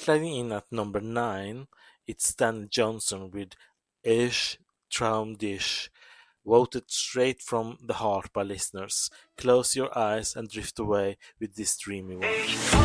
Sliding in at number 9, it's Stanley Johnson with Ich Traum dich, voted straight from the heart by listeners. Close your eyes and drift away with this dreamy one.